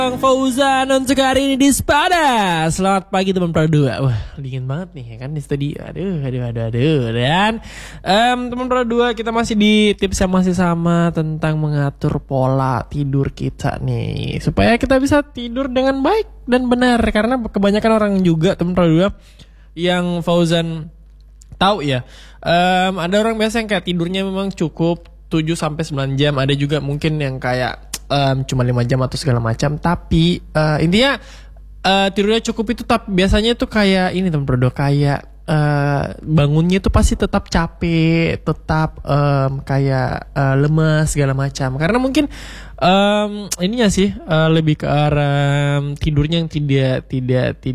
Bang Fauzan untuk hari ini di Spada. Selamat pagi teman Pradua. Wah, dingin banget nih ya kan di studio. Aduh. Dan teman Pradua, kita masih di tips yang masih sama tentang mengatur pola tidur kita nih, supaya kita bisa tidur dengan baik dan benar. Karena kebanyakan orang juga teman Pradua yang Fauzan tahu ya, ada orang biasa yang kayak tidurnya memang cukup 7-9 jam. Ada juga mungkin yang kayak cuma 5 jam atau segala macam. Tapi intinya tidurnya cukup itu, tapi biasanya itu kayak ini teman berdua, kayak bangunnya itu pasti tetap capek, tetap kayak lemas segala macam. Karena mungkin ininya sih lebih ke arah tidurnya yang tidak